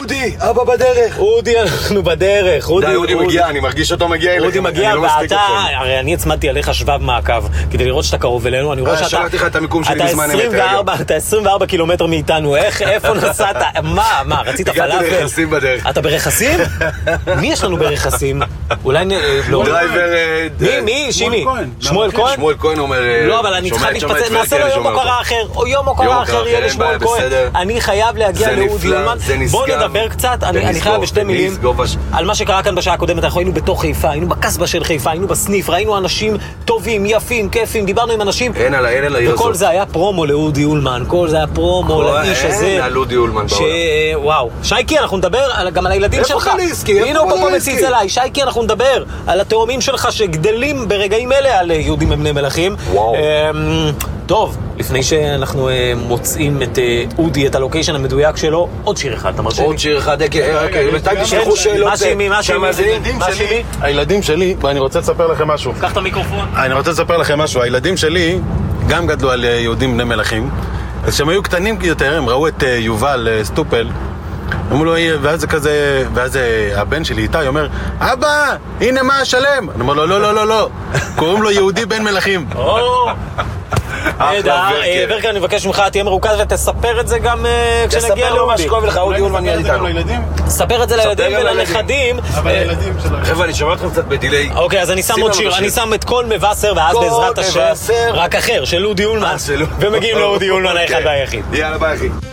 אודי, אבא בדרך. אודי, אנחנו בדרך. די, אודי מגיע, אני מרגיש אותו מגיע אליכם. אודי מגיע, ואתה, הרי אני הצמדתי עליך שבב מעקב, כדי לראות שאתה קרוב אלינו, אני רואה שאתה... שלחתי לך את המיקום שלי בזמן אמת. אתה 24 קילומטר מאיתנו, איפה נסעת? מה, רצית פלאפל? הגעתי לרכסים בדרך. אתה ברכסים? מי יש לנו ברכסים? אולי... דרייבר... מי? שימי? שמואל כהן? שמואל כהן אומר... לא, אבל אני צריכה להתפצל, נעשה לו יום הוקרה אחר, או יום הוקרה אחר יהיה לשמואל כהן. אני חייב להגיע לאודי אולמן. בוא נדבר קצת, אני חייב בשתי מילים על מה שקרה כאן בשעה הקודמת. אנחנו היינו בתוך חיפה, היינו בקסבה של חיפה, היינו בסניף, ראינו אנשים טובים, יפים, כיפים, דיברנו עם אנשים, אין על העיר הזאת. וכל זה היה פרומו לאודי אולמן, כל זה היה פרומו לאיש הזה. אין על אודי אולמן בעולם. וואו, שייקי, אנחנו נדבר גם על הילדים שלך. הנה הוא פה מציץ אליי, שייקי, אנחנו נדבר על התאומים שלך שגדלים ברגעים אלה על יהודים בני מלכים. טוב, לפני שאנחנו מוצאים את אודי, את הלוקיישן המדויק שלו, עוד שיר אחד, אתה מרשה לי? עוד שיר אחד, בינתיים תשלחו שאלות. מה שימי? הילדים שלי, ואני רוצה לספר לכם משהו. קח את המיקרופון. אני רוצה לספר לכם משהו. הילדים שלי גם גדלו על יהודים בני מלכים. אז כשהם היו קטנים יותר, הם ראו את יובל סטופל, אמרו לו, ואז הבן שלי איתי אומר, אבא, הנה מה השלם. אני אומר לו, לא, קוראים לו יהודי בן מלכים. ורקה, אני מבקש ממך, תהיה מרוכז ותספר את זה גם כשנגיע לאודי. מה שכואב לך, אודי אולמן יהיה איתנו. ספר את זה לילדים ולנכדים. אבל הילדים שלו. חבר'ה, אני שומע אתכם קצת בדילי. אוקיי, אז אני שם עוד שיר, אני שם את כל מבשר, ואז בעזרת השם, רק אחר, של אודי אולמן. ומגיעים לאודי אולמן האחד והיחיד. יאללה, ביי אחי.